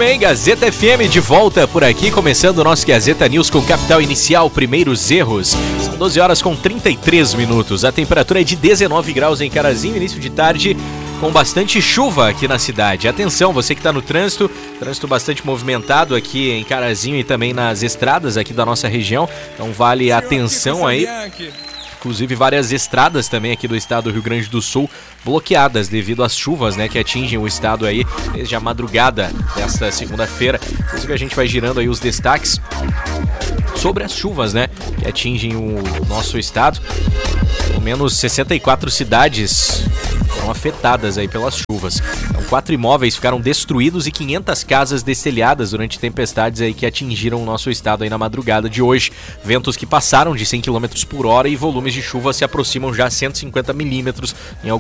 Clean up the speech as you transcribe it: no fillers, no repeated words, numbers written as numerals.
bem, Gazeta FM de volta por aqui, começando o nosso Gazeta News com capital inicial, primeiros erros. São 12 horas com 33 minutos. A temperatura é de 19 graus em Carazinho, início de tarde com bastante chuva aqui na cidade. Atenção, você que está no trânsito bastante movimentado aqui em Carazinho e também nas estradas aqui da nossa região. Então vale atenção aí. Inclusive várias estradas também aqui do estado do Rio Grande do Sul bloqueadas devido às chuvas, né, que atingem o estado aí desde a madrugada desta segunda-feira. Inclusive a gente vai girando aí os destaques sobre as chuvas, né, que atingem o nosso estado. Pelo menos 64 cidades foram afetadas aí pelas chuvas. Então, 4 imóveis ficaram destruídos e 500 casas destelhadas durante tempestades aí que atingiram o nosso estado aí na madrugada de hoje. Ventos que passaram de 100 km por hora e volumes de chuva se aproximam já a 150 milímetros em